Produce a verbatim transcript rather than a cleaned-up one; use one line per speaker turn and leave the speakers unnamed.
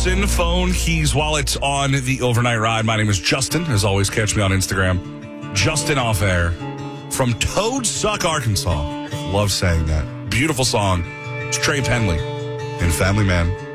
person, phone, keys, wallet on the overnight ride. My name is Justin. As always, catch me on Instagram. Justin Off Air from Toad Suck, Arkansas. Love saying that. Beautiful song. It's Trey Penley in Family Man.